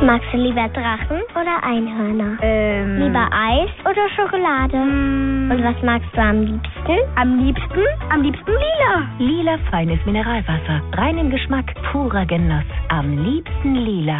Magst du lieber Drachen oder Einhörner? Lieber Eis oder Schokolade? Und was magst du am liebsten? Am liebsten lila. Lila feines Mineralwasser. Reinen Geschmack, purer Genuss. Am liebsten lila.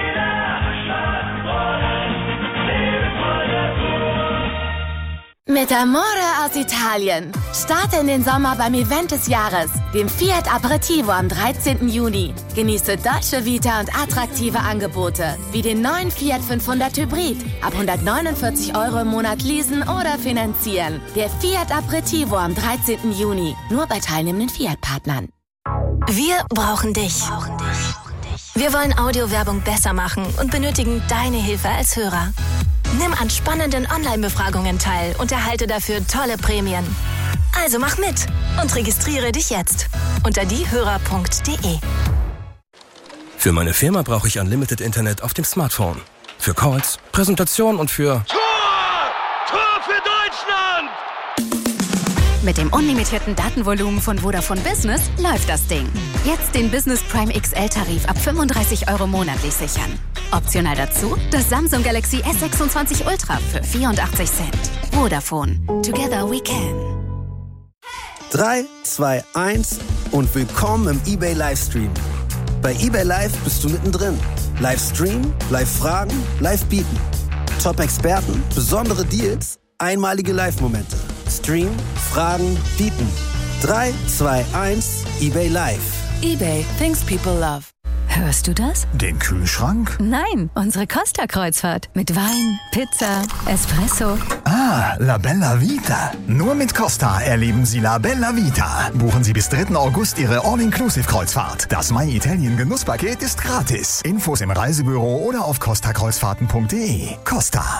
Mit Amore aus Italien. Starte in den Sommer beim Event des Jahres, dem Fiat Aperitivo am 13. Juni. Genieße Dolce Vita und attraktive Angebote, wie den neuen Fiat 500 Hybrid. Ab 149 € im Monat leasen oder finanzieren. Der Fiat Aperitivo am 13. Juni. Nur bei teilnehmenden Fiat-Partnern. Wir brauchen dich. Wir wollen Audiowerbung besser machen und benötigen deine Hilfe als Hörer. Nimm an spannenden Online-Befragungen teil und erhalte dafür tolle Prämien. Also mach mit und registriere dich jetzt unter diehörer.de. Für meine Firma brauche ich Unlimited Internet auf dem Smartphone. Für Calls, Präsentationen und für... Tor für Deutschland! Mit dem unlimitierten Datenvolumen von Vodafone Business läuft das Ding. Jetzt den Business Prime XL-Tarif ab 35 € monatlich sichern. Optional dazu das Samsung Galaxy S26 Ultra für 84 Cent. Vodafone. Together we can. 3, 2, 1 und willkommen im eBay Livestream. Bei eBay Live bist du mittendrin. Live streamen, live fragen, live bieten. Top-Experten, besondere Deals, einmalige Live-Momente. Stream, fragen, bieten. 3, 2, 1, eBay Live. eBay, things people love. Hörst du das? Den Kühlschrank? Nein, unsere Costa-Kreuzfahrt. Mit Wein, Pizza, Espresso. Ah, La Bella Vita. Nur mit Costa erleben Sie La Bella Vita. Buchen Sie bis 3. August Ihre All-Inclusive-Kreuzfahrt. Das My Italien Genusspaket ist gratis. Infos im Reisebüro oder auf costakreuzfahrten.de. Costa.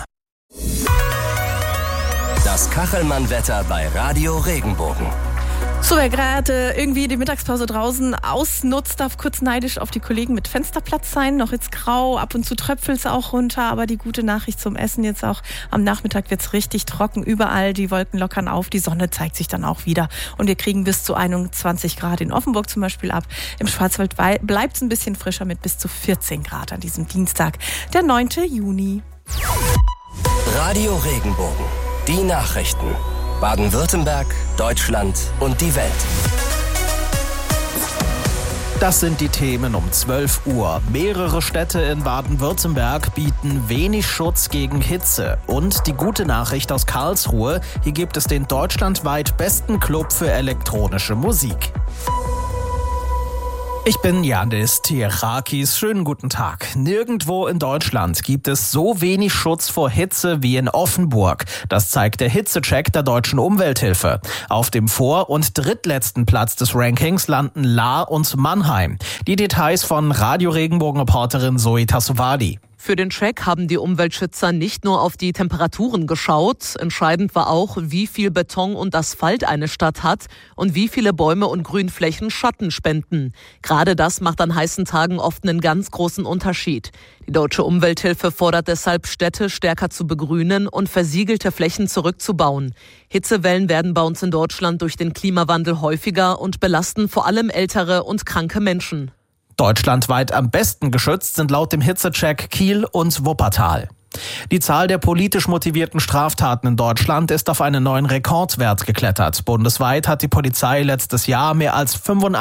Das Kachelmann-Wetter bei Radio Regenbogen. So, wer gerade irgendwie die Mittagspause draußen ausnutzt, darf kurz neidisch auf die Kollegen mit Fensterplatz sein. Noch jetzt grau, ab und zu tröpfelt es auch runter, aber die gute Nachricht zum Essen jetzt auch. Am Nachmittag wird es richtig trocken überall, die Wolken lockern auf, die Sonne zeigt sich dann auch wieder. Und wir kriegen bis zu 21 Grad in Offenburg zum Beispiel ab. Im Schwarzwald bleibt es ein bisschen frischer mit bis zu 14 Grad an diesem Dienstag, der 9. Juni. Radio Regenbogen. Die Nachrichten. Baden-Württemberg, Deutschland und die Welt. Das sind die Themen um 12 Uhr. Mehrere Städte in Baden-Württemberg bieten wenig Schutz gegen Hitze. Und die gute Nachricht aus Karlsruhe, hier gibt es den deutschlandweit besten Club für elektronische Musik. Ich bin Janis Tierakis. Schönen guten Tag. Nirgendwo in Deutschland gibt es so wenig Schutz vor Hitze wie in Offenburg. Das zeigt der Hitzecheck der Deutschen Umwelthilfe. Auf dem vor- und drittletzten Platz des Rankings landen Lahr und Mannheim. Die Details von Radio Regenbogen-Reporterin Zoe Tassovadi. Für den Check haben die Umweltschützer nicht nur auf die Temperaturen geschaut. Entscheidend war auch, wie viel Beton und Asphalt eine Stadt hat und wie viele Bäume und Grünflächen Schatten spenden. Gerade das macht an heißen Tagen oft einen ganz großen Unterschied. Die Deutsche Umwelthilfe fordert deshalb, Städte stärker zu begrünen und versiegelte Flächen zurückzubauen. Hitzewellen werden bei uns in Deutschland durch den Klimawandel häufiger und belasten vor allem ältere und kranke Menschen. Deutschlandweit am besten geschützt sind laut dem Hitzecheck Kiel und Wuppertal. Die Zahl der politisch motivierten Straftaten in Deutschland ist auf einen neuen Rekordwert geklettert. Bundesweit hat die Polizei letztes Jahr mehr als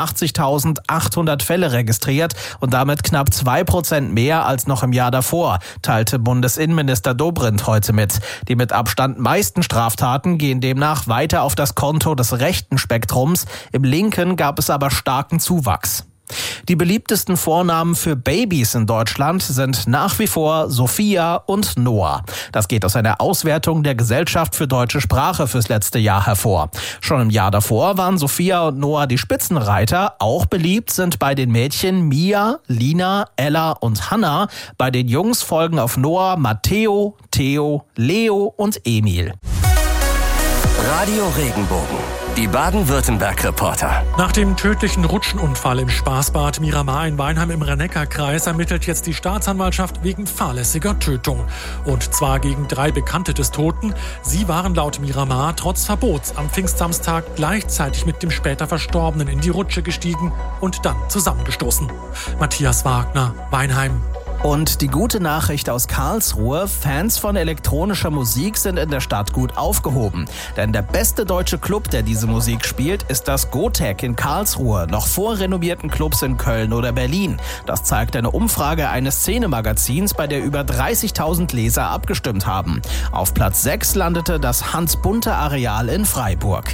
85.800 Fälle registriert und damit knapp 2% mehr als noch im Jahr davor, teilte Bundesinnenminister Dobrindt heute mit. Die mit Abstand meisten Straftaten gehen demnach weiter auf das Konto des rechten Spektrums. Im linken gab es aber starken Zuwachs. Die beliebtesten Vornamen für Babys in Deutschland sind nach wie vor Sophia und Noah. Das geht aus einer Auswertung der Gesellschaft für deutsche Sprache fürs letzte Jahr hervor. Schon im Jahr davor waren Sophia und Noah die Spitzenreiter. Auch beliebt sind bei den Mädchen Mia, Lina, Ella und Hannah. Bei den Jungs folgen auf Noah Matteo, Theo, Leo und Emil. Radio Regenbogen. Die Baden-Württemberg-Reporter. Nach dem tödlichen Rutschenunfall im Spaßbad Miramar in Weinheim im Rhein-Neckar-Kreis ermittelt jetzt die Staatsanwaltschaft wegen fahrlässiger Tötung. Und zwar gegen 3 Bekannte des Toten. Sie waren laut Miramar trotz Verbots am Pfingstsamstag gleichzeitig mit dem später Verstorbenen in die Rutsche gestiegen und dann zusammengestoßen. Matthias Wagner, Weinheim. Und die gute Nachricht aus Karlsruhe: Fans von elektronischer Musik sind in der Stadt gut aufgehoben. Denn der beste deutsche Club, der diese Musik spielt, ist das Gotek in Karlsruhe, noch vor renommierten Clubs in Köln oder Berlin. Das zeigt eine Umfrage eines Szenemagazins, bei der über 30.000 Leser abgestimmt haben. Auf Platz 6 landete das Hans-Bunte-Areal in Freiburg.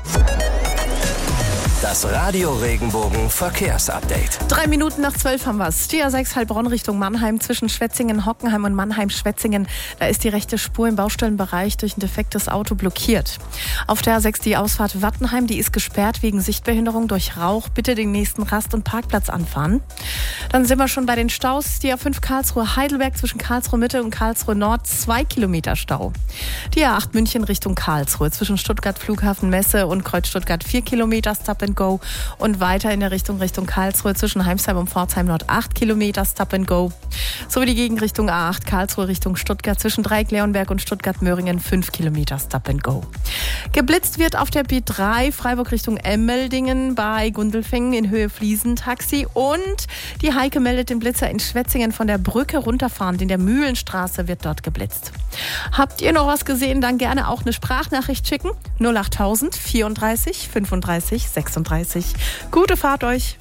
Das Radio Regenbogen Verkehrsupdate. 3 Minuten nach 12 haben wir es. Die A6 Heilbronn Richtung Mannheim zwischen Schwetzingen, Hockenheim und Mannheim-Schwetzingen. Da ist die rechte Spur im Baustellenbereich durch ein defektes Auto blockiert. Auf der A6 die Ausfahrt Wattenheim, die ist gesperrt wegen Sichtbehinderung durch Rauch. Bitte den nächsten Rast- und Parkplatz anfahren. Dann sind wir schon bei den Staus. Die A5 Karlsruhe-Heidelberg zwischen Karlsruhe Mitte und Karlsruhe Nord, 2 Kilometer Stau. Die A8 München Richtung Karlsruhe zwischen Stuttgart Flughafen Messe und Kreuz Stuttgart 4 Kilometer Stop and Go und weiter in der Richtung Karlsruhe zwischen Heimsheim und Pforzheim Nord 8 Kilometer Stop and Go. Sowie die Gegenrichtung A8 Karlsruhe Richtung Stuttgart zwischen Dreieck-Leonberg und Stuttgart-Möhringen 5 Kilometer Stop and Go. Geblitzt wird auf der B3 Freiburg Richtung Emmeldingen bei Gundelfingen in Höhe Fliesentaxi und die Heike meldet den Blitzer in Schwetzingen von der Brücke runterfahrend in der Mühlenstraße wird dort geblitzt. Habt ihr noch was gesehen? Dann gerne auch eine Sprachnachricht schicken. 08000 34 35 36. Gute Fahrt euch.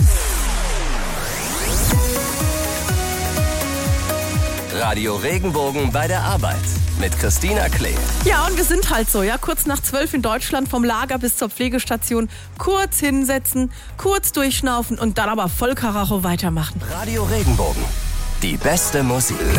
Radio Regenbogen bei der Arbeit mit Christina Klee. Ja, und wir sind halt so, ja, kurz nach 12 in Deutschland, vom Lager bis zur Pflegestation. Kurz hinsetzen, kurz durchschnaufen und dann aber voll Karacho weitermachen. Radio Regenbogen, die beste Musik.